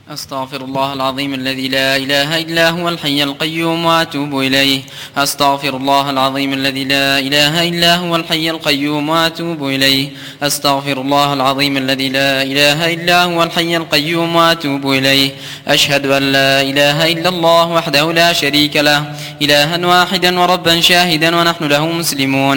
أستغفر الله العظيم الذي لا إله إلا هو الحي القيوم وأتوب إليه. أستغفر الله العظيم الذي لا إله إلا هو الحي القيوم وأتوب إليه. أستغفر الله العظيم الذي لا إله إلا هو الحي القيوم وأتوب إليه. أشهد أن لا إله إلا الله وحده لا شريك له، إلها واحدا وربا شاهدا ونحن له مسلمون.